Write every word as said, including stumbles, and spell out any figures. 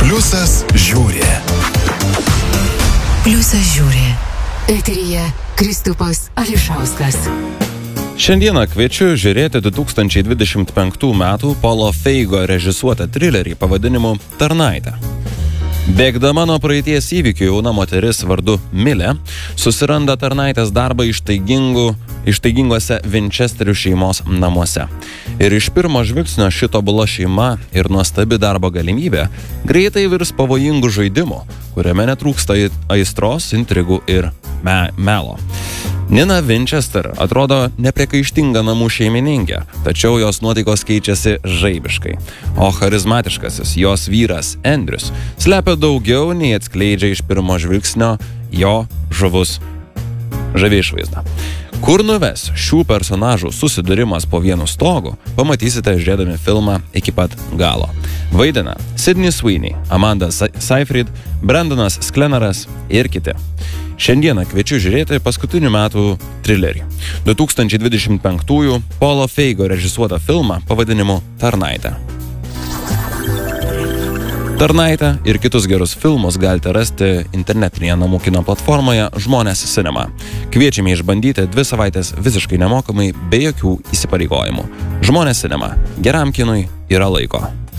Pliusas žiūri. Pliusas žiūri. Eteryje Kristupas Ališauskas. Šiandieną kviečiu žiūrėti du tūkstančiai dvidešimt penktų metų Paulo Feigo režisuotą trilerį pavadinimu Tarnaitė. Bėgdama nuo praeities įvykių jauna moteris vardu Milė susiranda tarnaitės darbą ištaigingų, ištaigingose Winchesterių šeimos namuose. Ir iš pirmo žvilgsnio ši tobula šeima ir nuostabi darbo galimybė greitai virs pavojingų žaidimų, kuriame netrūksta aistros, intrigų ir me melo. Nina Winchester atrodo nepriekaištinga namų šeimininkė, tačiau jos nuotaikos keičiasi žaibiškai. O charizmatiškasis jos vyras Andrews slepia daugiau nei atskleidžia iš pirmo žvilgsnio jo žavus žavi išvaizda. Kur nuves šių personažų susidūrimas po vienu stogu, pamatysite žiūrėdami filmą iki pat galo. Vaidina Sydney Sweeney, Amanda Seyfried, Brandonas Sklenaras ir kiti. Šiandieną kviečiu žiūrėti paskutinių metų trilerį. du tūkstančiai dvidešimt penktųjų Paulo Feigo režisuotą filmą pavadinimu Tarnaitė. Tarnaitę ir kitus gerus filmus galite rasti internetinėje namų kino platformoje Žmonės Cinema. Kviečiame išbandyti dvi savaitės visiškai nemokamai, be jokių įsipareigojimų. Žmonės Cinema. Geram kinui yra laiko.